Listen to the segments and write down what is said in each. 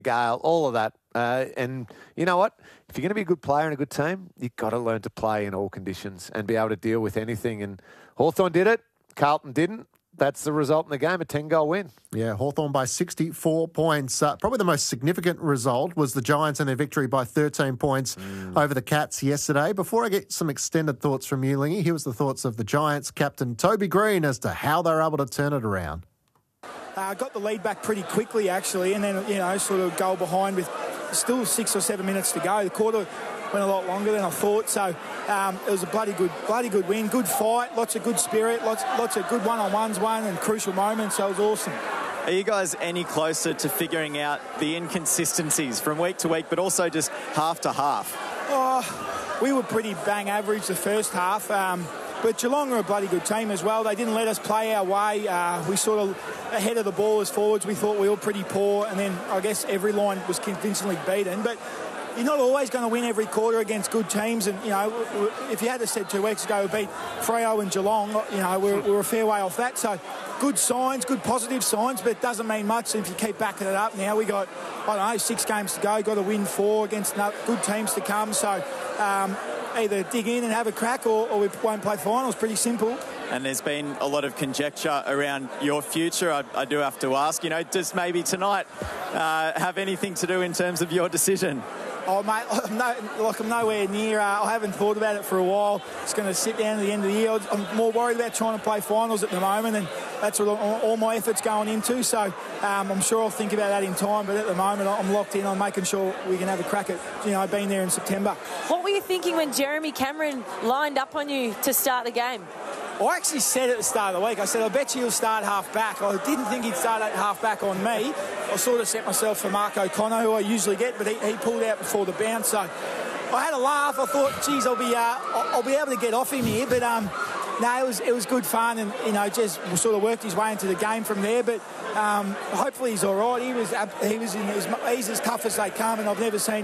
Gale, all of that. And you know what? If you're going to be a good player in a good team, you've got to learn to play in all conditions and be able to deal with anything. And Hawthorn did it. Carlton didn't. That's the result in the game, a 10-goal win. Yeah, Hawthorn by 64 points. Probably the most significant result was the Giants and their victory by 13 points over the Cats yesterday. Before I get some extended thoughts from you, Lingy, here was the thoughts of the Giants captain Toby Green as to how they're able to turn it around. Got the lead back pretty quickly, actually, and then, sort of goal behind with still 6 or 7 minutes to go. The quarter went a lot longer than I thought, so it was a bloody good win, good fight, lots of good spirit, lots of good one-on-ones and crucial moments, so it was awesome. Are you guys any closer to figuring out the inconsistencies from week to week, but also just half to half? We were pretty bang average the first half, but Geelong are a bloody good team as well. They didn't let us play our way. We sort of, ahead of the ball as forwards, we thought we were pretty poor, and then I guess every line was convincingly beaten, but you're not always going to win every quarter against good teams. And, if you had said 2 weeks ago we beat Freo and Geelong, we're a fair way off that. So good signs, good positive signs, but it doesn't mean much if you keep backing it up. Now we got, 6 games to go, got to win 4 against good teams to come. So either dig in and have a crack or we won't play finals. Pretty simple. And there's been a lot of conjecture around your future. I do have to ask, does maybe tonight have anything to do in terms of your decision? Oh, mate, I'm nowhere near. I haven't thought about it for a while. It's going to sit down at the end of the year. I'm more worried about trying to play finals at the moment, and that's what all my effort's going into. So I'm sure I'll think about that in time, but at the moment I'm locked in on making sure we can have a crack at, being there in September. What were you thinking when Jeremy Cameron lined up on you to start the game? I actually said at the start of the week, I said, I bet you he'll start half-back. I didn't think he'd start at half-back on me. I sort of set myself for Mark O'Connor, who I usually get, but he pulled out before the bounce. So I had a laugh. I thought, geez, I'll be able to get off him here. But, no, it was good fun, and, just sort of worked his way into the game from there. But hopefully he's all right. He's as tough as they come, and I've never seen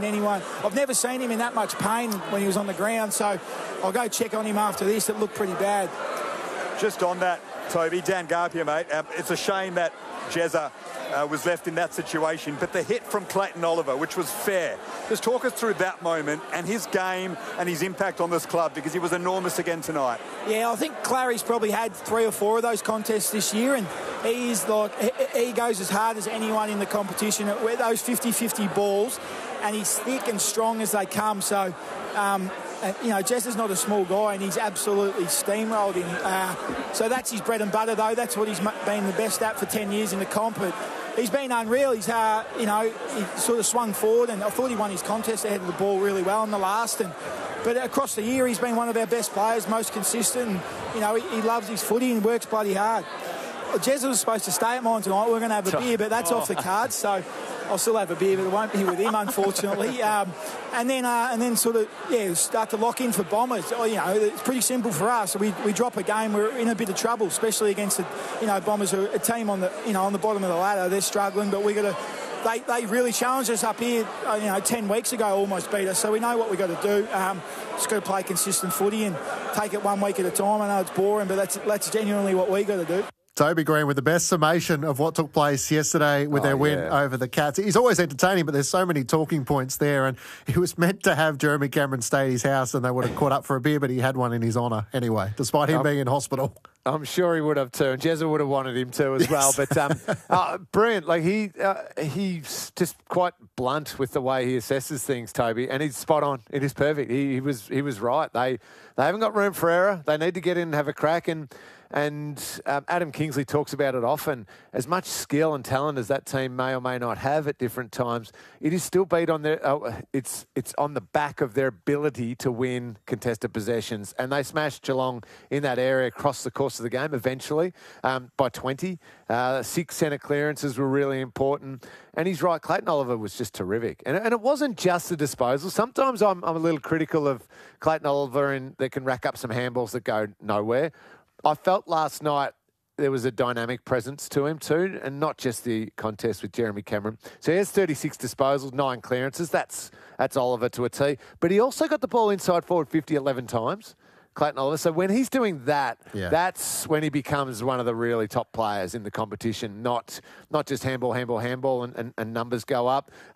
him in that much pain when he was on the ground. So I'll go check on him after this. It looked pretty bad. Just on that, Toby, Dan Garb here, mate. It's a shame that Jezza was left in that situation, but the hit from Clayton Oliver, which was fair. Just talk us through that moment and his game and his impact on this club, because he was enormous again tonight. Yeah, I think Clary's probably had 3 or 4 of those contests this year, and he goes as hard as anyone in the competition at those 50-50 balls, and he's thick and strong as they come. So Jess is not a small guy, and he's absolutely steamrolled him. So that's his bread and butter, though. That's what he's been the best at for 10 years in the comp. But he's been unreal. He's, he sort of swung forward, and I thought he won his contest ahead of the ball really well in the last. But across the year, he's been one of our best players, most consistent. And, he loves his footy and works bloody hard. Jez was supposed to stay at mine tonight. We're going to have a beer, but that's off the cards. So I'll still have a beer, but it won't be with him, unfortunately. And then sort of, start to lock in for Bombers. It's pretty simple for us. We drop a game, we're in a bit of trouble, especially against Bombers, are a team on the bottom of the ladder. They're struggling, but we got to. They really challenged us up here, 10 weeks ago, almost beat us. So we know what we got to do. Just got to play consistent footy and take it 1 week at a time. I know it's boring, but that's genuinely what we got to do. Toby Green with the best summation of what took place yesterday with their win over the Cats. He's always entertaining, but there's so many talking points there. And he was meant to have Jeremy Cameron stay at his house and they would have caught up for a beer, but he had one in his honour anyway, despite him being in hospital. I'm sure he would have too, and Jezza would have wanted him to as well. But brilliant. Like he's just quite blunt with the way he assesses things, Toby, and he's spot on. It is perfect. He was right. They haven't got room for error. They need to get in and have a crack. And Adam Kingsley talks about it often. As much skill and talent as that team may or may not have at different times, it is still beat on their. It's on the back of their ability to win contested possessions, and they smashed Geelong in that area across the course of the game. Eventually, by 20, 6 centre clearances were really important. And he's right. Clayton Oliver was just terrific, and it wasn't just the disposal. Sometimes I'm a little critical of Clayton Oliver, and they can rack up some handballs that go nowhere. I felt last night there was a dynamic presence to him too, and not just the contest with Jeremy Cameron. So he has 36 disposals, 9 clearances. That's Oliver to a T. But he also got the ball inside forward 50 11 times. Clayton Oliver. So when he's doing that, that's when he becomes one of the really top players in the competition, not just handball, and numbers go up.